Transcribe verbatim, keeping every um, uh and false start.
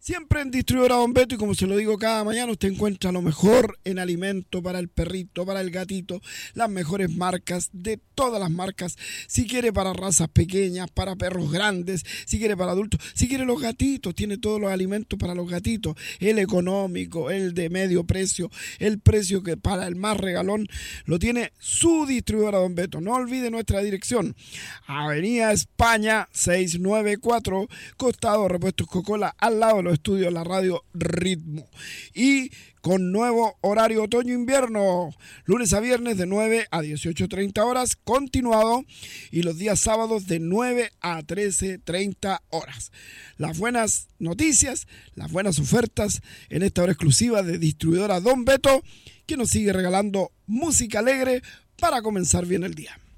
Siempre en Distribuidora Don Beto, y como se lo digo cada mañana, usted encuentra lo mejor en alimento para el perrito, para el gatito, las mejores marcas de todas las marcas. Si quiere para razas pequeñas, para perros grandes, si quiere para adultos, si quiere los gatitos, tiene todos los alimentos para los gatitos, el económico, el de medio precio, el precio que para el más regalón, lo tiene su Distribuidora Don Beto. No olvide nuestra dirección, Avenida España seiscientos noventa y cuatro, costado Repuestos Coca-Cola, al lado de los estudios de la radio Ritmo, y con nuevo horario otoño-invierno, lunes a viernes de nueve a dieciocho treinta horas, continuado, y los días sábados de nueve a trece treinta horas. Las buenas noticias, las buenas ofertas en esta hora exclusiva de Distribuidora Don Beto, que nos sigue regalando música alegre para comenzar bien el día.